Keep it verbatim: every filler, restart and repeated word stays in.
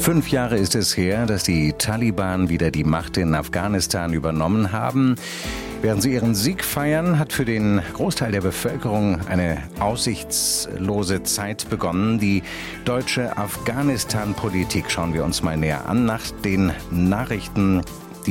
Fünf Jahre ist es her, dass die Taliban wieder die Macht in Afghanistan übernommen haben. Während sie ihren Sieg feiern, hat für den Großteil der Bevölkerung eine aussichtslose Zeit begonnen. Die deutsche Afghanistan-Politik schauen wir uns mal näher an. Nach den Nachrichten